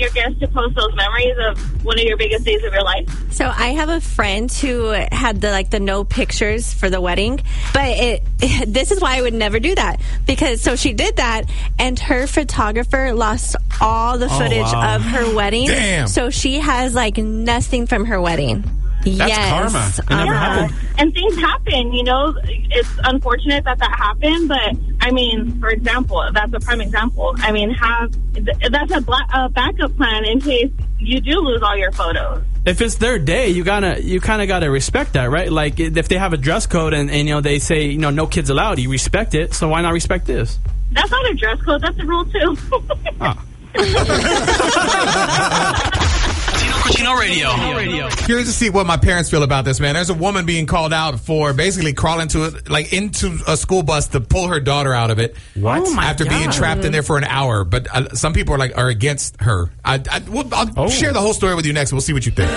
your guests to post those memories of one of your biggest days of your life? So I have a friend who had the no pictures for the wedding, but this is why I would never do that, because so she did that and her photographer lost all the footage of her wedding. Damn. So she has nothing from her wedding. That's karma. It never happened. And things happen, It's unfortunate that happened, but, I mean, for example, that's a prime example. I mean, that's a backup plan in case you do lose all your photos. If it's their day, you kind of gotta respect that, right? Like, if they have a dress code and they say, no kids allowed, you respect it, so why not respect this? That's not a dress code, that's a rule, too. Cucino Radio. Curious to see what my parents feel about this, man. There's a woman being called out for basically crawling into a school bus to pull her daughter out of it. What? Oh my after being God. trapped in there for an hour. But some people are against her. I'll share the whole story with you next. We'll see what you think.